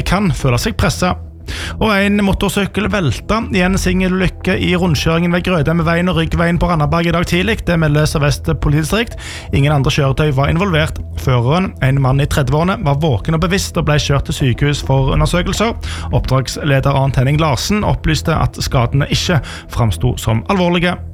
kan føle seg presset. Og en motorsykkel velta I en singelulykke I rundkjøringen ved Grødemveien og Ryggveien på Randaberg I dag tidlig. Det melder Sør-Vest politidistrikt. Ingen andre kjøretøy var involvert. Føreren, en mann I 30-årene, var våken og bevisst og ble kjørt til sykehus for undersøkelser. Oppdragsleder Arnt Henning Larsen opplyste at skadene ikke fremstod som alvorlige.